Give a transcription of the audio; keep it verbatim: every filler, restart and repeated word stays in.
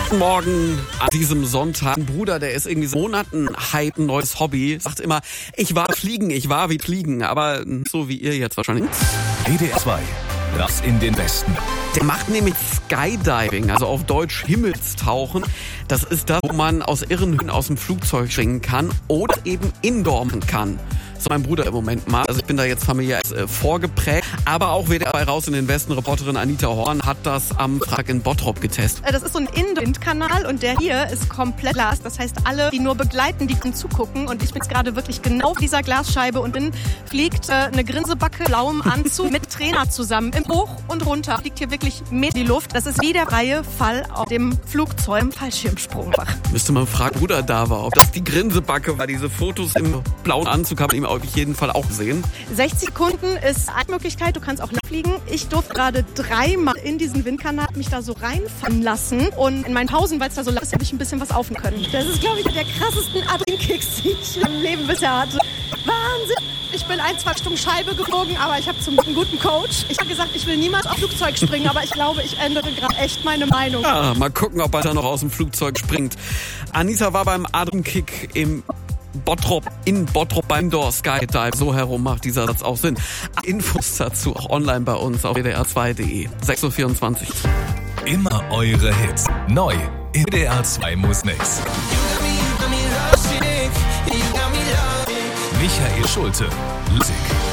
Guten Morgen an diesem Sonntag. Ein Bruder, der ist irgendwie seit Monaten hype, ein neues Hobby. Sagt immer, ich war fliegen, ich war wie fliegen. Aber so wie ihr jetzt wahrscheinlich. W D R zwei, das in den Westen. Der macht nämlich Skydiving, also auf Deutsch Himmelstauchen. Das ist das, wo man aus irren Höhen aus dem Flugzeug springen kann oder eben indoor kann. So mein Bruder im Moment macht. Also ich bin da jetzt familiär äh, vorgeprägt. Aber auch W D R zwei raus in den Westen. Reporterin Anita Horn hat das am Freitag in Bottrop getestet. Das ist so ein Indoor-Windkanal und der hier ist komplett Glas. Das heißt, alle, die nur begleiten, die können zugucken. Und ich bin jetzt gerade wirklich genau auf dieser Glasscheibe und dann fliegt äh, eine Grinsebacke, blauem Anzug mit Trainer zusammen im Hoch und runter. Fliegt hier wirklich mit die Luft. Das ist wie der freie Fall auf dem Flugzeug im Fallschirmsprung. Müsste man fragen, Bruder da war, ob das die Grinsebacke war. Diese Fotos im blauen Anzug haben ihm auf jeden Fall auch gesehen. sechzig Sekunden ist eine Möglichkeit, du kannst auch fliegen. Ich durfte gerade dreimal in diesen Windkanal mich da so reinfallen lassen und in meinen Pausen, weil es da so lang ist, habe ich ein bisschen was aufnehmen können. Das ist, glaube ich, der krassesten Adrenalinkicks, die ich im Leben bisher hatte. Wahnsinn! Ich bin ein, zwei Stunden Scheibe geflogen, aber ich habe zum Glück einen guten Coach. Ich habe gesagt, ich will niemals auf Flugzeug springen, aber ich glaube, ich ändere gerade echt meine Meinung. Ja, mal gucken, ob er da noch aus dem Flugzeug springt. Anita war beim Adrenkick im Bottrop, in Bottrop beim Door Skydive. So herum macht dieser Satz auch Sinn. Infos dazu auch online bei uns auf w d r zwei punkt d e. sechs Uhr vierundzwanzig. Immer eure Hits. Neu in W D R zwei muss nix. Michael Schulte, Musik.